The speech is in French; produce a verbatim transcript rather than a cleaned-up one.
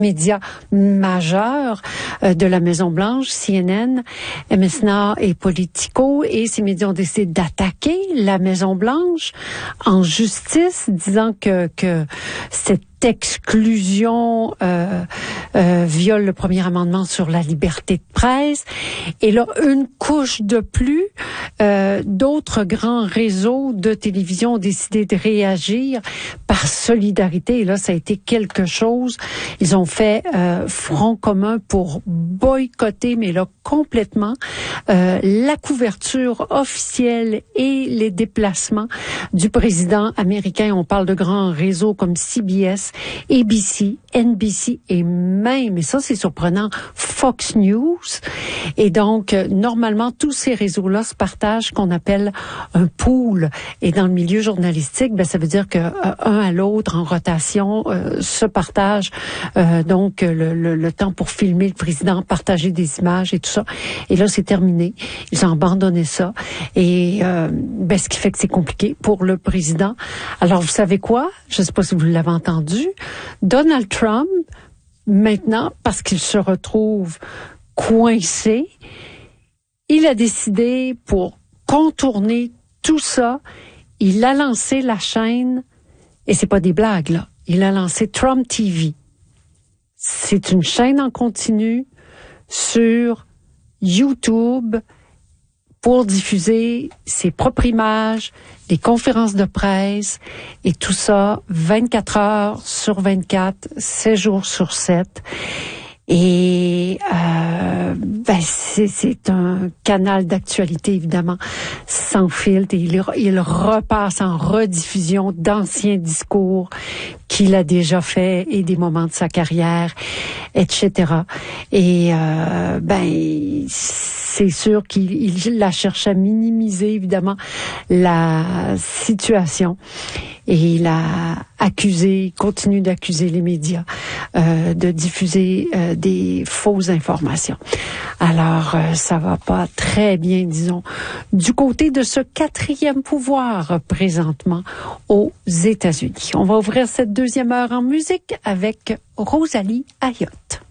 médias majeurs euh, de la Maison-Blanche, C N N, M S N A et Politico, et ces médias ont décidé d'attaquer la Maison-Blanche en justice, disant que, que cette exclusion euh, euh, viole le premier amendement sur la liberté de presse. Et là, une couche de plus, euh, d'autres grands réseaux de télévision ont décidé de réagir par solidarité. Et là, ça a été quelque chose. Ils ont fait euh, front commun pour boycotter, mais là, complètement, euh, la couverture officielle et les déplacements du président américain. On parle de grands réseaux comme C B S, A B C, N B C et même, et ça c'est surprenant, Fox News. Et donc, euh, normalement, tous ces réseaux-là se partagent ce qu'on appelle un pool. Et dans le milieu journalistique, ben, ça veut dire que euh, un à l'autre, en rotation, euh, se partagent euh, donc le, le, le temps pour filmer le président, partager des images et tout ça. Et là, c'est terminé. Ils ont abandonné ça. Et euh, ben, ce qui fait que c'est compliqué pour le président. Alors, vous savez quoi? Je ne sais pas si vous l'avez entendu. Donald Trump, maintenant, parce qu'il se retrouve coincé, il a décidé, pour contourner tout ça, il a lancé la chaîne, et c'est pas des blagues, là, il a lancé Trump T V. C'est une chaîne en continu sur YouTube pour diffuser ses propres images, des conférences de presse, et tout ça vingt-quatre heures sur vingt-quatre, sept jours sur sept. Et euh, ben c'est, c'est un canal d'actualité, évidemment, sans filtre. Et il, il repasse en rediffusion d'anciens discours qu'il a déjà fait et des moments de sa carrière, et cetera. Et euh, ben c'est sûr qu'il il la cherche à minimiser, évidemment, la situation. Et il a accusé, continue d'accuser les médias euh, de diffuser euh, des fausses informations. Alors, euh, ça va pas très bien, disons, du côté de ce quatrième pouvoir présentement aux États-Unis. On va ouvrir cette deuxième heure en musique avec Rosalie Ayotte.